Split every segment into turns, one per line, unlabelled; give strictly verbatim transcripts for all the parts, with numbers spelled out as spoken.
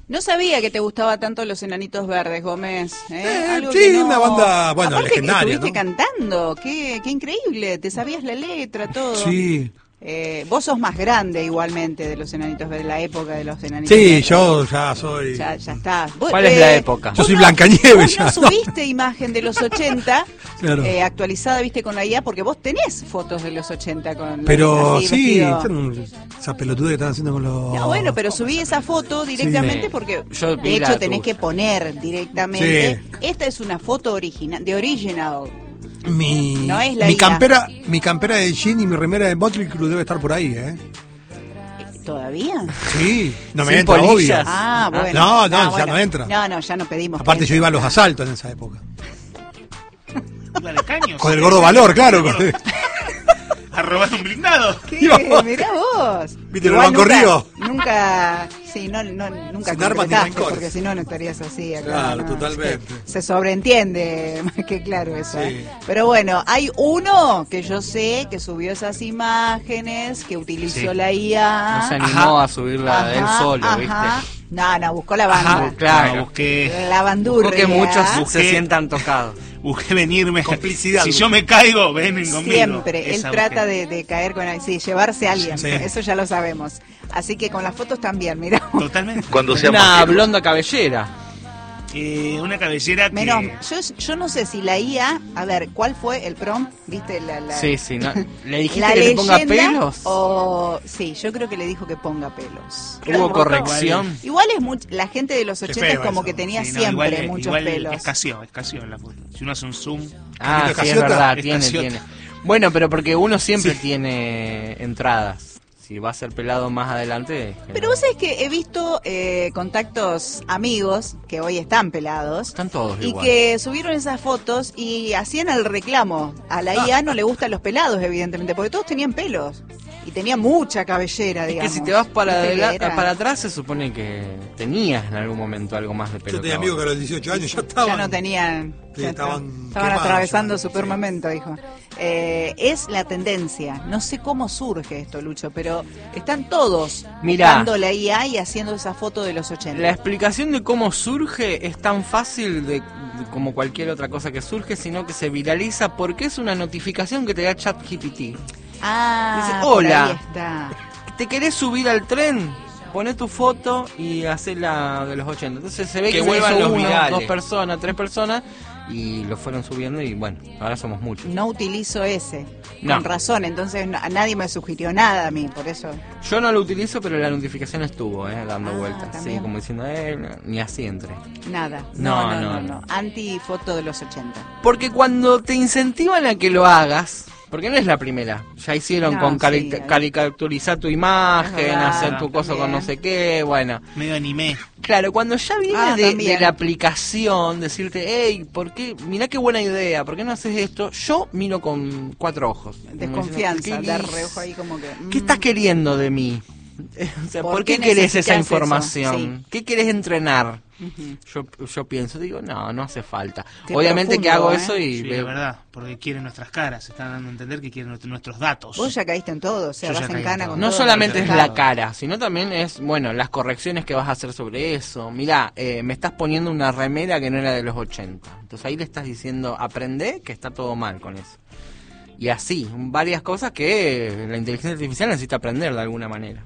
No sabía que te gustaba tanto Los Enanitos Verdes, Gómez. ¿eh?
Eh,
Algo
sí,
que no...
una banda, bueno,
Aparte
legendaria,
estuviste
¿no?
cantando, qué, qué increíble, te sabías la letra, todo.
Sí.
Eh, vos sos más grande igualmente de Los Enanitos Verdes, la época de Los Enanitos
Sí,
Verdes.
yo ya soy...
Ya, ya está. Vos,
¿Cuál es
eh,
la época?
Yo soy
vos
Blancanieves
vos
ya.
no subiste imagen de los ochenta,
Claro.
eh, actualizada, viste, con la I A, porque vos tenés fotos de los ochenta con la-
Pero
así,
sí,
vestido.
están un- esa pelotuda que están haciendo con los...
No, bueno, pero subí esa foto directamente
Sí.
porque
Yo vi
de
la
hecho tenés
tuya.
que poner directamente.
Sí.
Esta es una foto original, de original.
Mi,
No es la
mi
I A.
campera, mi campera de jean y mi remera de Motley Crue debe estar por ahí, ¿eh?
¿Todavía?
Sí, no me
Sin
entra, obvio.
polillas.
Ah, bueno.
No, no, ya
bueno.
no entra.
No, no, ya no pedimos.
Aparte
que
yo iba a los
entre.
asaltos en esa época.
Iba de caños.
Con el gordo valor, claro. con-
A robar un blindado.
¿Qué?
Iba-
Mirá vos.
¿Viste el
Igual
Banco
nunca,
Río?
Nunca, sí, no, no, nunca
Sin armas ni
concretaste,
rencores.
porque si no, no estarías así acá.
Claro,
¿no?
totalmente.
Se, se sobreentiende, más que claro eso.
Sí.
¿eh? Pero bueno, hay uno que yo sé que subió esas imágenes, que utilizó
Sí.
la I A.
No se animó
Ajá.
a subirla él
Ajá,
solo,
ajá.
¿viste?
No, no, buscó la banda.
Ajá, claro.
No, busqué,
La bandurria.
Porque muchos se
Busqué-
sientan tocados.
busqué venirme.
Complicidad.
Si yo me caigo, ven conmigo.
Siempre, él
Esa
trata
busqué.
de, de caer con sí, llevarse a alguien,
Sí.
eso ya lo sabemos. Así que con las fotos también, mira.
Totalmente.
Cuando sea
Una
más viejo.
blonda cabellera.
Eh, una cabellera que...
Menos, yo, yo no sé si la I A, a ver, ¿cuál fue el prompt? ¿Viste? La, la,
Sí, sí. ¿no? ¿Le dijiste
la
que le ponga
leyenda
pelos?
O, sí, yo creo que le dijo que ponga pelos.
¿Hubo corrección?
Igual es much, la gente de los
Qué
ochenta es
feo
como
eso.
que tenía
Sí, no,
siempre
igual,
muchos
igual
pelos.
escaseó, escaseó en la foto. Si uno hace un zoom...
Ah,
Poquito
sí, es
casiota.
verdad,
Es
tiene,
casiota.
tiene. Bueno, pero porque uno siempre
Sí.
tiene entradas. Si va a ser pelado más adelante...
Pero vos sabés que he visto eh, contactos amigos que hoy están pelados.
Están todos
Y
igual.
que subieron esas fotos y hacían el reclamo. A la I A no le gustan los pelados, evidentemente, porque todos tenían pelos. Y tenían mucha cabellera,
Es
digamos.
que si te vas para,
¿Viste que
adela-
era?
para atrás se supone que tenías en algún momento algo más de pelo.
Yo tenía
que
amigos que a
ahora.
los dieciocho años ya estaban.
Ya no tenían...
Sí,
ya
estaban
estaban
quemados
atravesando
ya,
su peor
sí.
momento, dijo. Eh, es la tendencia. No sé cómo surge esto, Lucho, pero están todos
Mirá.
buscando la I A y haciendo esa foto de los ochenta.
La explicación de cómo surge es tan fácil de, de como cualquier otra cosa que surge, sino que se viraliza porque es una notificación que te da ChatGPT.
Ah,
Dice,
por
hola.
ahí está.
¿Te querés subir al tren? Poné tu foto y hacé la de los ochenta. Entonces se ve
Que
que, se
vuelvan
hizo
los
uno,
virales.
dos personas, tres personas y lo fueron subiendo y bueno, ahora somos muchos.
No utilizo ese.
No.
Con razón, entonces no- a nadie me sugirió nada a mí, por eso.
Yo no lo utilizo, pero la notificación estuvo, eh, dando
Ah,
vueltas. Sí,
también.
como diciendo, eh, ni así entré.
Nada.
No,
No, no, no.
no,
no. Anti-foto de los ochenta.
Porque cuando te incentivan a que lo hagas, porque no es la primera, ya hicieron
No,
con cari-
sí, ahí.
caricaturizar tu imagen,
Es verdad,
hacer tu cosa con
también.
no sé qué, bueno.
Medio anime.
Claro, cuando ya viene
Ah,
de,
también.
de la aplicación, decirte, hey, ¿por qué? Mirá qué buena idea, ¿por qué no haces esto? Yo miro con cuatro ojos. Como
Desconfianza,
diciendo, ¿qué-
dar reojo ahí como que...
¿Qué
mm,
estás queriendo de mí? O sea,
¿Por
¿por,
qué
qué querés esa
necesitas
información?
eso? Sí.
¿Qué querés entrenar?
ujú.
Yo, yo pienso, digo, no, no hace falta.
Qué
Obviamente que
profundo,
hago
¿eh?
eso y
Sí,
veo-
la verdad, porque quieren nuestras caras, se están dando a entender que quieren nuestro- nuestros datos.
Vos ya caíste en todo, o sea,
Yo ya
vas en
caí en
cana
todo.
con
no
todo.
solamente es
Claro.
la cara, sino también es, bueno, las correcciones que vas a hacer sobre eso. Mirá, eh, me estás poniendo una remera que no era de los ochenta. Entonces ahí le estás diciendo, aprende que está todo mal con eso. Y así, varias cosas que la inteligencia artificial necesita aprender de alguna manera.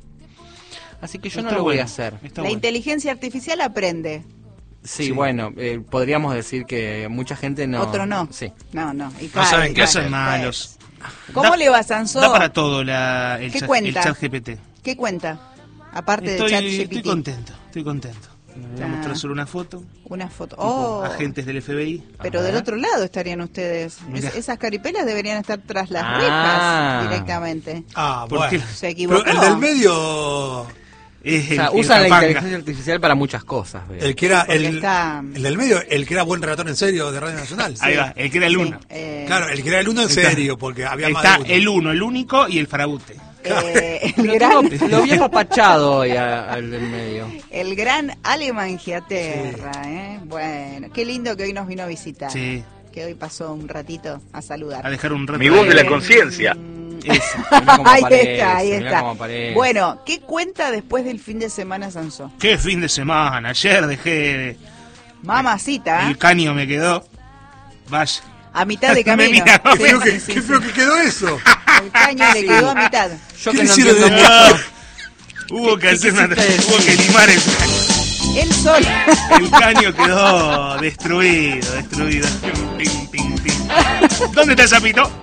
Así que yo no
Está
lo voy
bueno,
a hacer.
está
La
bueno.
inteligencia artificial aprende,
Sí,
Sí.
bueno, eh, podríamos decir que mucha gente no...
otro no.
Sí.
No, no. Y
No
cae,
saben qué
cae,
hacen
cae.
malos.
¿Cómo
Da-
le va, Sansó?
Da para todo la, el,
¿Qué
chat,
cuenta?
el chat G P T.
¿Qué cuenta? Aparte
Estoy,
de
estoy
ChatGPT.
contento, estoy contento. Me voy a
Ah.
mostrar solo una foto.
Una foto.
Tipo,
Oh,
agentes del F B I.
pero
A
del
ver.
otro lado estarían ustedes.
Mirá.
Es- esas caripelas deberían estar tras las
Ah.
rejas directamente.
Ah,
¿Por
bueno.
qué?
Se equivocó.
Pero el del medio,
Es
O sea,
el- el
usan la
capanga.
inteligencia artificial para muchas cosas. veo.
el que era
Porque
el,
está-
el del medio, el que era buen relator en serio de Radio Nacional.
Ahí va, el que era el
Sí,
uno.
eh,
Claro, el que era el uno en
Está-
serio, porque había más
Está
de uno.
el uno, el único y el farabute.
eh, el,
Lo,
gran,
tengo- lo vi apapachado hoy a- al del medio.
el gran Aleman Giaterra, ¿eh? Bueno, qué lindo que hoy nos vino a visitar.
Sí.
Que hoy pasó un ratito a saludar.
A dejar un rato.
Mi voz de la
de-
conciencia.
Mm,
Esa.
Mirá cómo
Ahí
aparece,
está, ahí
mirá
está.
cómo aparece.
Bueno, ¿qué cuenta después del fin de semana, Sansó?
Qué fin de semana. Ayer dejé...
Mamacita,
El caño me quedó. Vaya.
a mitad de
Me
camino.
mira,
Qué
Sí,
feo,
sí,
que,
sí,
qué
sí.
feo que quedó eso.
El caño le quedó a mitad.
Yo
¿Qué
que no
hicieron
entiendo
de-
mucho.
Hubo que
¿Qué
hacer una...
quisiste
Hubo que
decir?
limar el caño.
Él solo.
El caño quedó destruido, destruido. Pim, pim, pim. ¿Dónde está el sapito?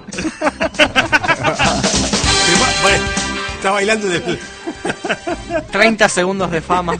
Bueno, está bailando del...
treinta segundos de fama.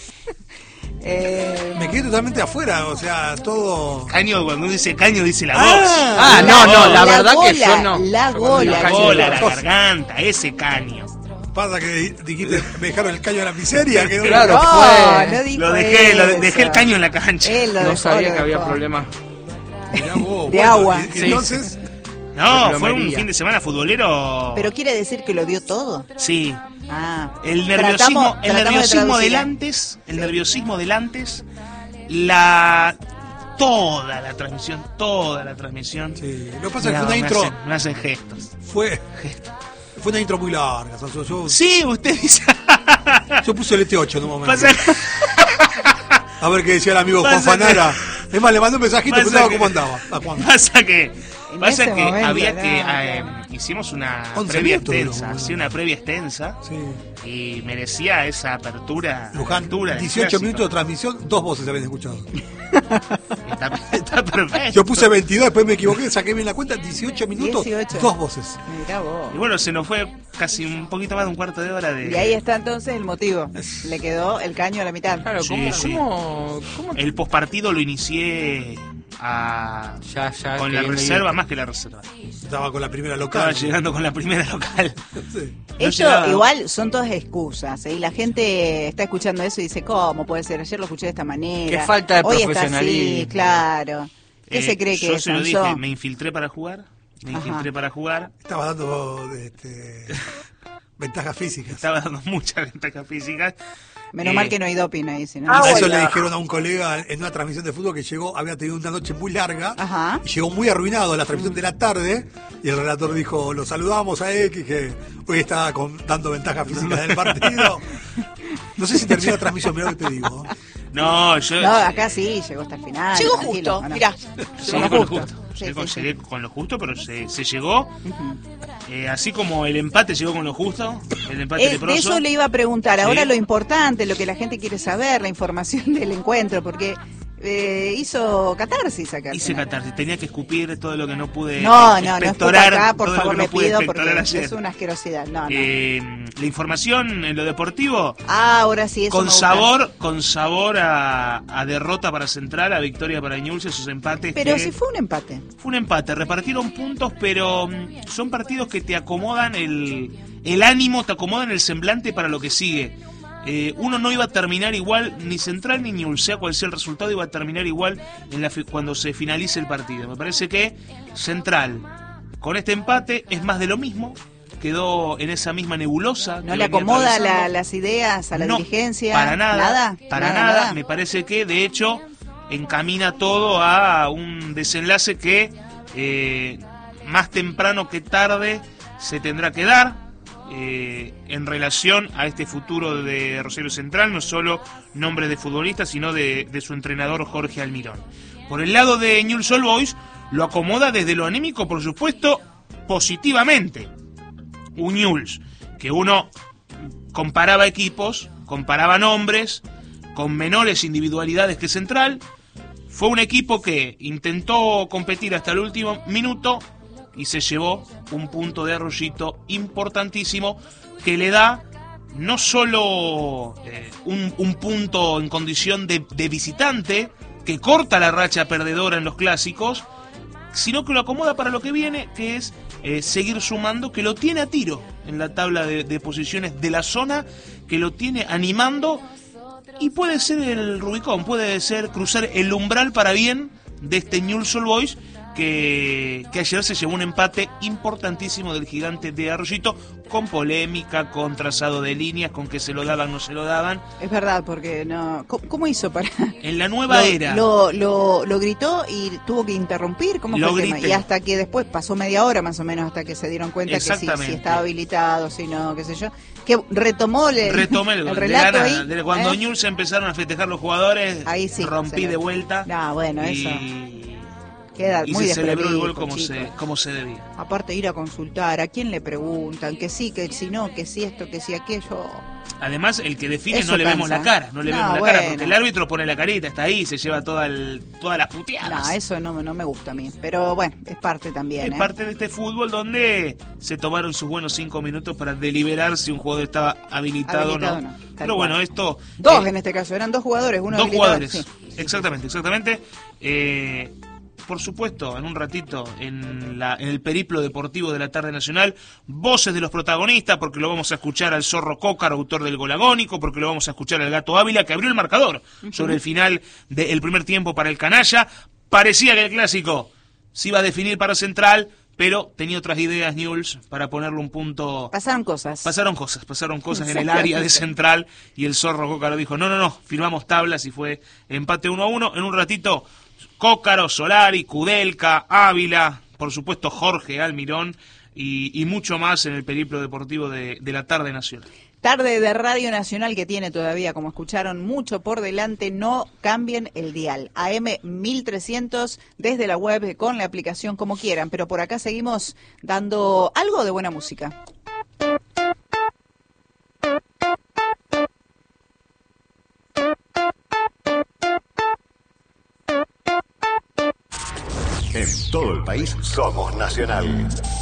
Eh,
Me quedé totalmente afuera, o sea, todo...
Caño, cuando uno dice caño, dice la voz.
Ah, no, no, la, verdad
gola,
que yo no.
La
Yo
gola.
La
caño
cola,
de
la
cosa.
garganta, ese caño.
Pasa que dijiste, me dejaron el caño de la miseria. Quedó...
Claro.
No,
fue.
no dijo
Lo dejé, lo de-
eso.
dejé el caño en la cancha.
Él lo
No
dejó,
sabía
lo
que había
dejó.
problemas.
Mirá vos,
De
bueno,
agua.
y- y
Sí.
entonces,
No,
de
fue un
plomería.
fin de semana futbolero.
Pero quiere decir que lo dio todo.
Sí.
Ah,
El nerviosismo,
tratamos-
el
tratamos de
nerviosismo del
traducir.
antes, el nerviosismo del antes, la toda la transmisión, toda la transmisión.
sí. Lo que pasa es que
No,
fue una
me
intro,
hacen- me hacen gestos.
fue, fue una intro muy larga. Yo, yo,
Sí, usted dice.
yo puse el E T ocho en un momento.
Pasa-
A ver qué decía el amigo Juan
Pasa que-
Fanara. Es más, le mandó un mensajito
Pasa
preguntaba
que-
cómo andaba. A Juan.
Pasa que,
En
pasa
ese
que
momento,
había
no,
que
no.
eh, hicimos una
once
previa
minutos,
extensa,
¿no?
sí, una previa extensa
Sí.
y merecía esa apertura.
Luján,
apertura del
dieciocho
clásico.
minutos de transmisión, dos voces se habían escuchado.
Está, está perfecto.
Yo puse veintidós, después me equivoqué, saqué bien la cuenta, dieciocho minutos,
dieciocho.
dos voces.
Mirá vos.
Y bueno, se nos fue casi un poquito más de un cuarto de hora de...
Y ahí está entonces el motivo. Le quedó el caño a la mitad.
Claro,
Sí,
¿cómo,
sí.
cómo, cómo te-
El pospartido lo inicié a...
Ya, ya,
con la
queriendo
reserva,
ir.
más que la reserva.
Estaba con la primera
Estaba
local.
llegando con la primera local.
Sí.
No
Esto
llegaba.
igual son todas excusas, ¿eh? Y la gente está escuchando eso y dice, ¿cómo puede ser? Ayer lo escuché de esta manera.
Qué falta de
Hoy está
profesionalismo.
así, claro. ¿Qué
Eh,
se cree que
yo
es,
se lo
Sansó?
dije, me infiltré para jugar. Me
Ajá.
infiltré para jugar.
Estaba dando este, ventajas físicas.
Estaba dando muchas ventajas físicas.
Menos
Eh,
mal que no hay doping ahí, si no.
A eso le dijeron a un colega en una transmisión de fútbol que llegó, había tenido una noche muy larga
Ajá.
y llegó muy arruinado a la transmisión de la tarde y el relator dijo, lo saludamos a X que hoy está con, dando ventajas físicas del partido. No sé si terminó la transmisión, mirá lo que te digo.
No, yo...
No, acá sí, llegó hasta el final.
Llegó
tranquilo,
justo,
¿o no?
mirá.
Llegué con lo justo.
Sí,
Llegué, con,
sí, sí.
llegué con lo justo, pero se, se llegó. Eh, así como el empate llegó con lo justo. El empate
Eh, de
leproso.
eso le iba a preguntar. Ahora
Sí.
lo importante, lo que la gente quiere saber, la información del encuentro, porque eh, hizo catarsis acá. al
Hice
final.
catarsis. Tenía que escupir todo lo que no pude
No, no, no escupa
expectorar,
acá, por
todo lo
favor,
que no
le
pude
pido,
expectorar
porque
ayer.
es una asquerosidad. No, no.
Eh, la información en lo deportivo,
Ah, ahora sí, eso
con
me gusta.
sabor, con sabor a, a derrota para Central, a victoria para Newell's, esos empates.
Pero
que-
si fue un empate.
Fue un empate, repartieron puntos, pero mm, son partidos que te acomodan el, el ánimo, te acomodan el semblante para lo que sigue. Eh, uno no iba a terminar igual, ni Central ni Newell's, sea cual sea el resultado, iba a terminar igual en la fi- cuando se finalice el partido. Me parece que Central, con este empate, es más de lo mismo, quedó en esa misma nebulosa.
¿No
que
le
venía
acomoda
atravesando.
la- las ideas a la
No,
dirigencia?
Para nada,
¿Nada?
para
Nada,
nada,
nada.
Me parece que de hecho encamina todo a un desenlace que eh, más temprano que tarde se tendrá que dar eh, en relación a este futuro de Rosario Central, no solo nombres de futbolistas, sino de, de su entrenador Jorge Almirón. Por el lado de Newell's Old Boys, lo acomoda desde lo anímico, por supuesto, positivamente. Un Newell's que uno comparaba equipos, comparaba nombres, con menores individualidades que Central. Fue un equipo que intentó competir hasta el último minuto y se llevó un punto de arroyito importantísimo que le da no solo eh, un, un punto en condición de, de visitante que corta la racha perdedora en los clásicos, sino que lo acomoda para lo que viene, que es eh, seguir sumando, que lo tiene a tiro en la tabla de, de posiciones de la zona, que lo tiene animando, y puede ser el Rubicón, puede ser cruzar el umbral para bien de este Newell's Old Boys, que, que ayer se llevó un empate importantísimo del Gigante de Arroyito, con polémica, con trazado de líneas, con que se lo daban, no se lo daban.
Es verdad, porque no... ¿Cómo, cómo hizo para...?
En la nueva
lo,
era...
Lo, lo, lo gritó y tuvo que interrumpir, ¿cómo
Lo
fue el tema?
grité.
Y hasta que después pasó media hora más o menos hasta que se dieron cuenta que si,
Exactamente.
si estaba habilitado, si no, qué sé yo. Que retomó el,
Retomé el,
el
gol. De
relato
la
ahí.
nada. De cuando
¿eh?
Newell's empezaron a festejar los jugadores,
Ahí sí,
rompí
se lo-
de vuelta.
No, bueno,
y,
eso queda
y
muy
se celebró el
desprolijo,
gol como
chicos.
se, como se debía.
Aparte ir a consultar, ¿a quién le preguntan? Que sí, que si no, que si esto, que si aquello.
Además, el que define
Eso
no le
cansa.
vemos la cara, no le
No,
vemos la
bueno.
cara, porque el árbitro pone la carita, está ahí, se lleva toda el, todas las puteadas.
No, eso no, no me gusta a mí. Pero bueno, es parte también.
Es
¿eh?
parte de este fútbol donde se tomaron sus buenos cinco minutos para deliberar si un jugador estaba habilitado,
Habilitado
o no.
o no, tal
Pero
cual.
bueno, esto...
Dos
eh,
en este caso, eran dos jugadores, uno
dos
habilitado,
jugadores,
sí.
exactamente, exactamente. Eh, por supuesto, en un ratito, en, la, en el periplo deportivo de la tarde nacional, voces de los protagonistas, porque lo vamos a escuchar al Zorro Cócaro, autor del gol agónico, porque lo vamos a escuchar al Gato Ávila, que abrió el marcador sobre el final del primer tiempo para el Canalla. Parecía que el clásico se iba a definir para Central, pero tenía otras ideas Newell's para ponerle un punto.
Pasaron cosas.
Pasaron cosas, pasaron cosas en el área de Central, y el Zorro Cócaro dijo, no, no, no, firmamos tablas y fue empate uno a uno. En un ratito, Cócaro, Solari, Kudelka, Ávila, por supuesto Jorge Almirón y, y mucho más en el periplo deportivo de, de la tarde nacional.
Tarde de Radio Nacional que tiene todavía, como escucharon, mucho por delante. No cambien el dial. A M mil trescientos desde la web, con la aplicación, como quieran. Pero por acá seguimos dando algo de buena música.
En todo el país somos Nacional.